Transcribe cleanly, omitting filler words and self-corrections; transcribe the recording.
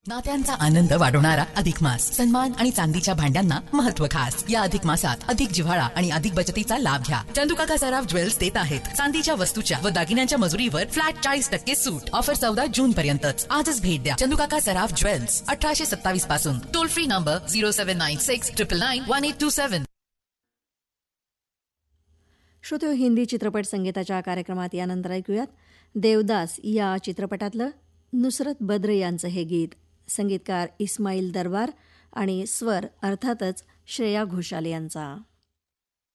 नात्यांचा आनंद वाढवणारा अधिक मास. सन्मान आणि चांदीच्या भांड्यांना महत्व खास. या अधिक मासात अधिक जिव्हाळा आणि अधिक बचतीचा लाभ घ्या. चंदुकाका सराफ ज्वेल्स देत आहेत चांदीच्या वस्तूच्या व दागिन्यांच्या मजुरीवर फ्लॅट 40% सूट. ऑफर 14 जून पर्यंतच. आजच भेट द्या चंदुकाका सराफ ज्वेल्स, 1827 पासून. Toll free number 0796 999 1827. श्रोते, हिंदी चित्रपट संगीताच्या कार्यक्रमात यानंतर ऐकूयात देवदास या चित्रपटातलं नुसरत बद्र यांचं हे गीत. संगीतकार इस्माईल दरबार आणि स्वर अर्थातच श्रेया घोषाल यांचा.